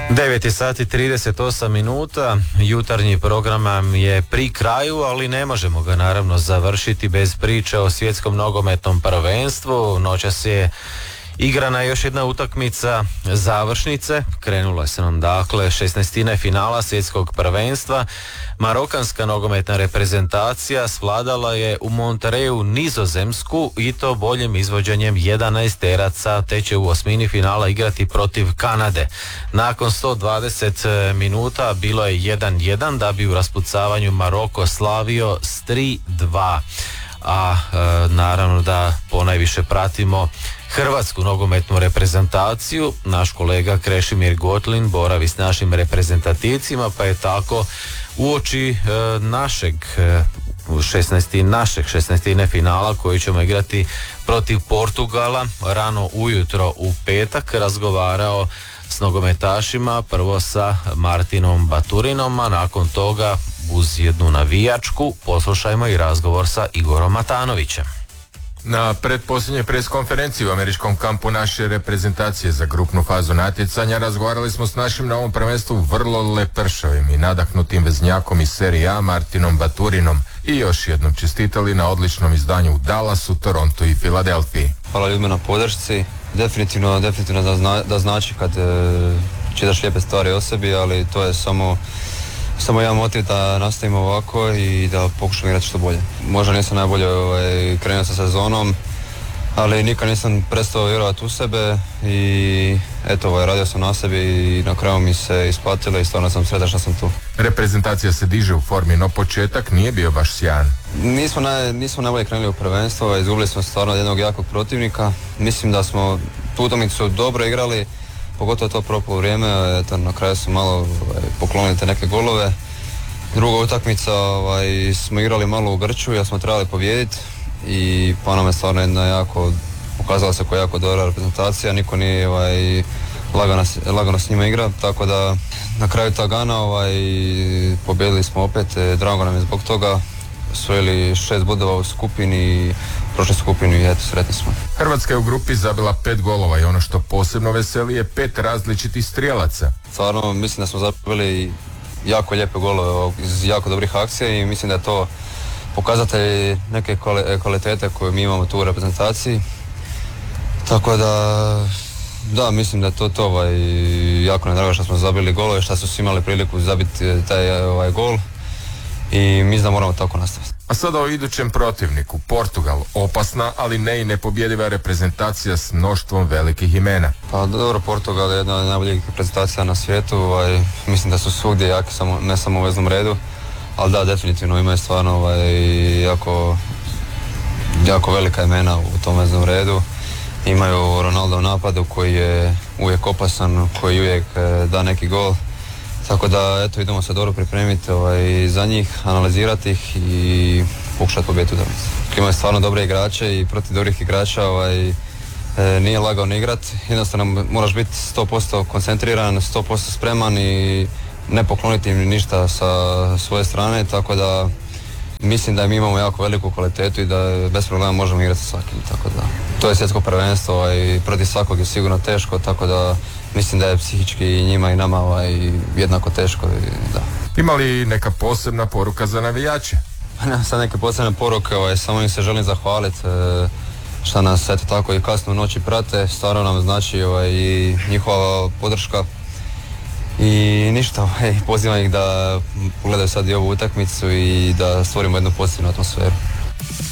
9 sati 38 minuta, jutarnji program je pri kraju, ali ne možemo ga naravno završiti bez priče o svjetskom nogometnom prvenstvu. Noćas je igrana još jedna utakmica završnice, krenula se nam dakle 16. finala svjetskog prvenstva. Marokanska nogometna reprezentacija svladala je u Monterreyu Nizozemsku i to boljim izvođenjem 11 teraca, te će u osmini finala igrati protiv Kanade. Nakon 120 minuta bilo je 1-1 da bi u raspucavanju Maroko slavio s 3-2. A naravno da ponajviše pratimo hrvatsku nogometnu reprezentaciju. Naš kolega Krešimir Gotlin boravi s našim reprezentativcima, pa je tako uoči našeg 16. finala koji ćemo igrati protiv Portugala rano ujutro u petak razgovarao s nogometašima, prvo sa Martinom Baturinom, a nakon toga uz jednu navijačku poslušajmo i razgovor sa Igorom Matanovićem. Na predposljednjoj preskonferenciji u američkom kampu naše reprezentacije za grupnu fazu natjecanja razgovarali smo s našim na ovom prvenstvu vrlo lepršavim i nadahnutim veznjakom iz Serije A Martinom Baturinom i još jednom čestitali na odličnom izdanju u Dallasu, Torontu i Filadelfiji. Hvala ljudima na podršci. Definitivno da znači kad čitaš lijepe stvari o sebi, ali to je samo jedan motiv da nastavimo ovako i da pokušamo igrati što bolje. Možda nisam najbolje krenuo sa sezonom, ali nikad nisam prestao vjerovati u sebe i eto, radio sam na sebi i na kraju mi se isplatilo i stvarno sam sretan što sam tu. Reprezentacija se diže u formi, no početak nije bio baš sjajan. Nismo najbolje krenuli u prvenstvo, izgubili smo stvarno jednog jakog protivnika. Mislim da smo tu utakmicu dobro igrali, pogotovo to prvo vrijeme, eto, na kraju su malo poklonili te neke golove. Druga utakmica smo igrali malo u grču, jer smo trebali pobijediti i pa nam je stvarno pokazala se koja jako dobra reprezentacija, niko nije lagano s njima igra, tako da na kraju Tagana pobijedili smo opet, drago nam je zbog toga, osvojili 6 bodova u skupini, prošli skupinu i eto, sretni smo. Hrvatska je u grupi zabila 5 golova i ono što posebno veseli je 5 različitih strijelaca. Stvarno mislim da smo zabili jako lijepe golove iz jako dobrih akcija i mislim da je to pokazatelj neke kvalitete koje mi imamo tu u reprezentaciji. Tako da, mislim da je to jako nam drago što smo zabili golove, što su svi imali priliku zabiti taj gol. I mislim da moramo tako nastaviti. A sada o idućem protivniku, Portugal, opasna, ali ne i nepobjediva reprezentacija s mnoštvom velikih imena. Pa dobro, Portugal je jedna od najboljih reprezentacija na svijetu, mislim da su svugdje jaki, ne samo u veznom redu, ali da, definitivno imaju stvarno jako velika imena u tom veznom redu. Imaju Ronaldo u napadu koji je uvijek opasan, koji uvijek da neki gol. Tako da, eto, idemo se dobro pripremiti za njih, analizirati ih i pokušati pobijediti utakmicu. Imaju stvarno dobre igrače i protiv dobrih igrača nije lagano igrati. Jednostavno moraš biti 100% koncentriran, 100% spreman i ne pokloniti im ništa sa svoje strane, tako da mislim da mi imamo jako veliku kvalitetu i da bez problema možemo igrati sa svakim. Tako da, to je svjetsko prvenstvo i protiv svakog je sigurno teško, tako da mislim da je psihički i njima i nama jednako teško. Da. Ima li neka posebna poruka za navijače? Nema sad neke posebne poruke, samo im se želim zahvaliti što nas eto tako i kasno u noći prate, stvarno nam znači i njihova podrška i ništa, pozivam ih da pogledaju sad i ovu utakmicu i da stvorimo jednu pozitivnu atmosferu.